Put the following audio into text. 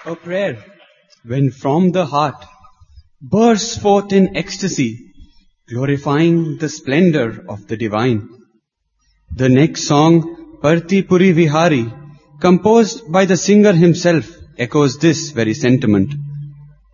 A prayer, when from the heart, bursts forth in ecstasy, glorifying the splendor of the divine. The next song, Parti Puri Vihari, composed by the singer himself, echoes this very sentiment.